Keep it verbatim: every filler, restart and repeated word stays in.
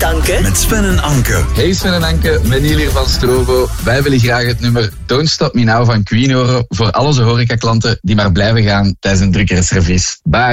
Anke. Met Sven en Anke. Hey Sven en Anke, Meniel hier van Strobo. Wij willen graag het nummer Don't Stop Me Now van Queen horen voor al onze horecaklanten die maar blijven gaan tijdens een drukke service. Bye.